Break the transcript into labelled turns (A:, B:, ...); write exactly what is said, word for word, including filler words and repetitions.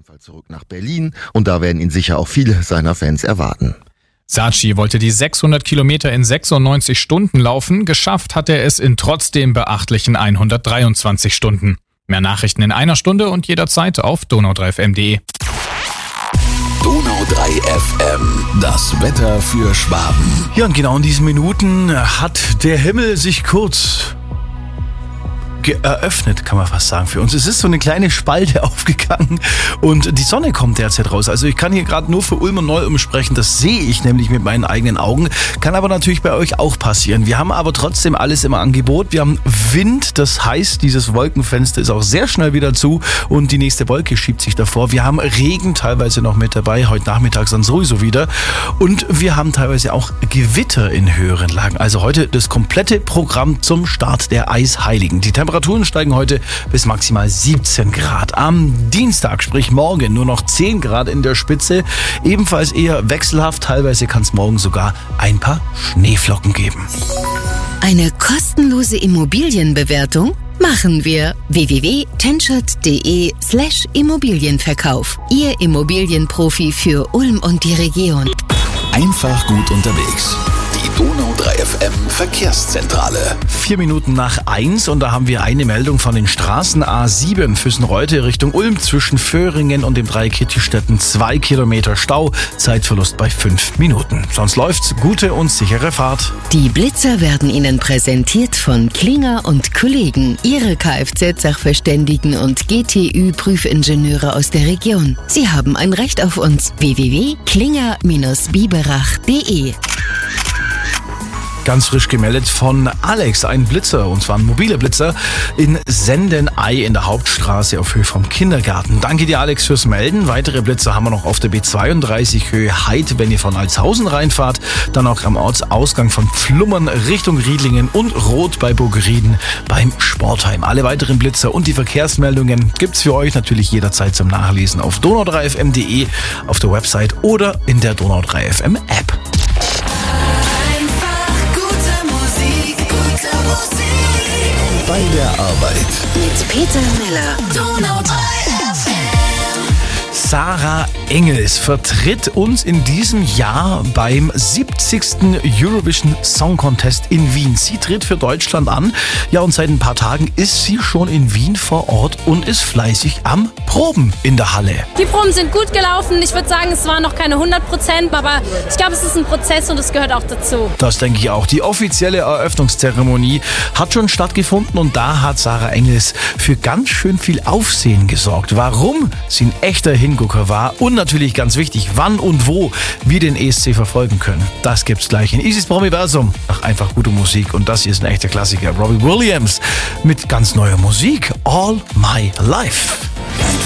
A: jeden Fall zurück nach Berlin und da werden ihn sicher auch viele seiner Fans erwarten.
B: Saatchi wollte die sechshundert Kilometer in sechsundneunzig Stunden laufen, geschafft hat er es in trotzdem beachtlichen hundertdreiundzwanzig Stunden. Mehr Nachrichten in einer Stunde und jederzeit auf donau drei f m punkt de.
C: Donau drei F M, das Wetter für Schwaben.
D: Ja, und genau in diesen Minuten hat der Himmel sich kurz eröffnet, kann man fast sagen, für uns. Es ist so eine kleine Spalte aufgegangen und die Sonne kommt derzeit raus. Also ich kann hier gerade nur für Ulm und Neu-Ulm sprechen, das sehe ich nämlich mit meinen eigenen Augen. Kann aber natürlich bei euch auch passieren. Wir haben aber trotzdem alles im Angebot. Wir haben Wind, das heißt, dieses Wolkenfenster ist auch sehr schnell wieder zu und die nächste Wolke schiebt sich davor. Wir haben Regen teilweise noch mit dabei, heute Nachmittag dann sowieso wieder. Und wir haben teilweise auch Gewitter in höheren Lagen. Also heute das komplette Programm zum Start der Eisheiligen. Die Temperaturen Temperaturen steigen heute bis maximal siebzehn Grad. Am Dienstag, sprich morgen, nur noch zehn Grad in der Spitze. Ebenfalls eher wechselhaft. Teilweise kann es morgen sogar ein paar Schneeflocken geben.
E: Eine kostenlose Immobilienbewertung machen wir. w w w punkt tenschert punkt de slash Immobilienverkauf. Ihr Immobilienprofi für Ulm und die Region.
C: Einfach gut unterwegs. Die Donau drei F M Verkehrszentrale.
D: Vier Minuten nach eins und da haben wir eine Meldung von den Straßen A sieben Füssen-Reute Richtung Ulm zwischen Föhringen und dem Dreieck Hittistetten. Zwei Kilometer Stau, Zeitverlust bei fünf Minuten. Sonst läuft's. Gute und sichere Fahrt.
E: Die Blitzer werden Ihnen präsentiert von Klinger und Kollegen, Ihre Kfz-Sachverständigen und G T Ü-Prüfingenieure aus der Region. Sie haben ein Recht auf uns. w w w punkt klinger biberach punkt de.
D: Ganz frisch gemeldet von Alex, ein Blitzer, und zwar ein mobiler Blitzer in Sendenei in der Hauptstraße auf Höhe vom Kindergarten. Danke dir, Alex, fürs Melden. Weitere Blitzer haben wir noch auf der B zweiunddreißig Höhe Heid, wenn ihr von Altshausen reinfahrt. Dann auch am Ortsausgang von Pflummern Richtung Riedlingen und Rot bei Burgrieden beim Sportheim. Alle weiteren Blitzer und die Verkehrsmeldungen gibt's für euch natürlich jederzeit zum Nachlesen auf donau drei f m punkt de, auf der Website oder in der Donau drei F M App.
C: Bei der Arbeit.
E: Mit Peter Miller.
F: Donau drei F M.
D: Sarah Engels vertritt uns in diesem Jahr beim siebzigsten Eurovision Song Contest in Wien. Sie tritt für Deutschland an. Ja, und seit ein paar Tagen ist sie schon in Wien vor Ort und ist fleißig am Proben in der Halle.
G: Die Proben sind gut gelaufen. Ich würde sagen, es waren noch keine hundert Prozent, aber ich glaube, es ist ein Prozess und es gehört auch dazu.
D: Das denke ich auch. Die offizielle Eröffnungszeremonie hat schon stattgefunden und da hat Sarah Engels für ganz schön viel Aufsehen gesorgt. Warum sie ein echter Hingucker war und natürlich ganz wichtig, wann und wo wir den E S C verfolgen können. Das gibt's gleich in Isis Promiversum nach einfach gute Musik. Und das hier ist ein echter Klassiker. Robbie Williams mit ganz neuer Musik. All My Life.